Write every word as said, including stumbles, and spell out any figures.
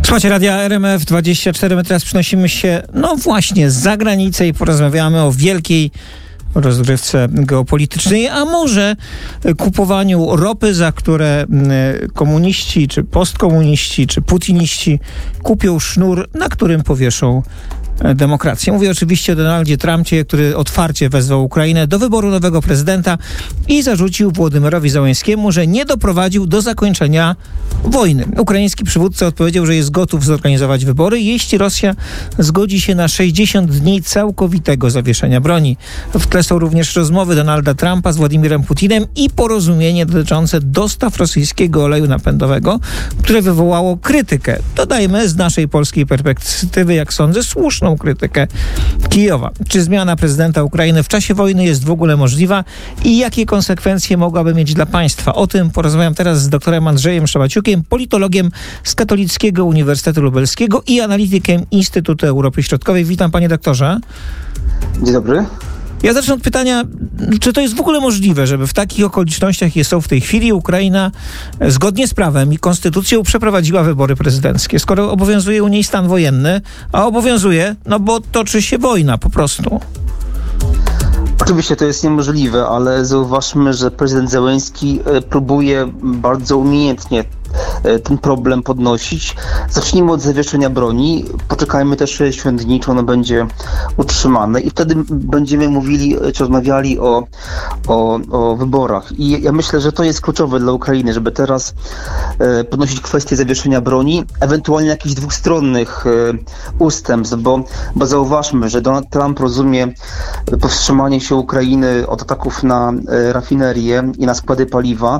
Słuchajcie, Radia R M F dwadzieścia cztery. My teraz przenosimy się, no właśnie, za granicę i porozmawiamy o wielkiej rozgrywce geopolitycznej, a może kupowaniu ropy, za które komuniści, czy postkomuniści, czy putiniści kupią sznur, na którym powieszą demokrację. Mówię oczywiście o Donaldzie Trumpie, który otwarcie wezwał Ukrainę do wyboru nowego prezydenta i zarzucił Władimyrowi Zełenskiemu, że nie doprowadził do zakończenia wojny. Ukraiński przywódca odpowiedział, że jest gotów zorganizować wybory, jeśli Rosja zgodzi się na sześćdziesiąt dni całkowitego zawieszenia broni. W tle są również rozmowy Donalda Trumpa z Władimirem Putinem i porozumienie dotyczące dostaw rosyjskiego oleju napędowego, które wywołało krytykę. Dodajmy, z naszej polskiej perspektywy, jak sądzę, słuszną krytykę Kijowa. Czy zmiana prezydenta Ukrainy w czasie wojny jest w ogóle możliwa i jakie konsekwencje mogłaby mieć dla państwa? O tym porozmawiam teraz z doktorem Andrzejem Szabaciukiem, politologiem z Katolickiego Uniwersytetu Lubelskiego i analitykiem Instytutu Europy Środkowej. Witam, panie doktorze. Dzień dobry. Ja zacznę od pytania, czy to jest w ogóle możliwe, żeby w takich okolicznościach, jakie są w tej chwili, Ukraina zgodnie z prawem i konstytucją przeprowadziła wybory prezydenckie, skoro obowiązuje u niej stan wojenny, a obowiązuje, no bo toczy się wojna po prostu. Oczywiście to jest niemożliwe, ale zauważmy, że prezydent Zełenski próbuje bardzo umiejętnie ten problem podnosić. Zacznijmy od zawieszenia broni, poczekajmy też sześćdziesiąt dni, czy ono będzie utrzymane i wtedy będziemy mówili, czy rozmawiali o, o, o wyborach. I ja myślę, że to jest kluczowe dla Ukrainy, żeby teraz e, podnosić kwestię zawieszenia broni, ewentualnie jakichś dwustronnych e, ustępstw, bo, bo zauważmy, że Donald Trump rozumie powstrzymanie się Ukrainy od ataków na e, rafinerię i na składy paliwa